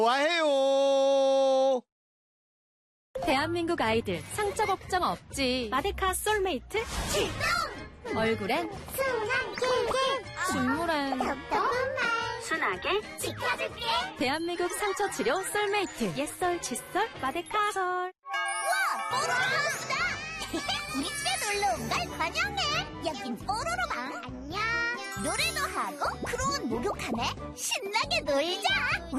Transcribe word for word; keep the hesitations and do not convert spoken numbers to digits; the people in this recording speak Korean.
좋아해요. 대한민국 아이들 상처 걱정 없지. 마데카 솔메이트 출동! 얼굴엔 순한 길길 눈물엔 톡톡한 말 순하게 지켜줄게. 대한민국 상처 치료 솔메이트 옛설 칫솔 마데카 솔. 우와, 뽀로로방이다. 우리 집에 놀러 온 걸 환영해. 여긴 뽀로로방. 안녕. 노래도 하고 크로운 목욕하네. 신나게 놀자.